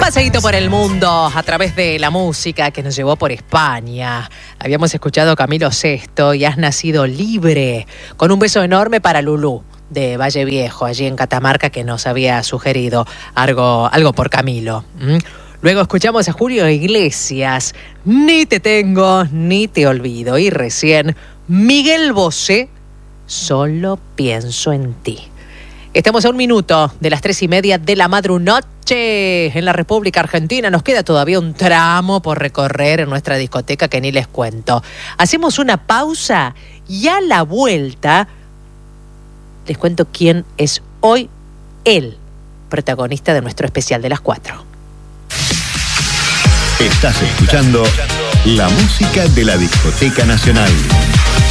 paseíto por el mundo a través de la música que nos llevó por España. Habíamos escuchado Camilo VI y Has nacido libre, con un beso enorme para Lulú de Valle Viejo, allí en Catamarca, que nos había sugerido algo por Camilo. Luego escuchamos a Julio Iglesias, Ni te tengo, ni te olvido. Y recién, Miguel Bosé, Solo pienso en ti. Estamos a 1 minuto de las 3:30 de la madrunoche en la República Argentina. Nos queda todavía un tramo por recorrer en nuestra discoteca que ni les cuento. Hacemos una pausa y a la vuelta les cuento quién es hoy el protagonista de nuestro especial de las 4. Estás escuchando la música de la Discoteca Nacional.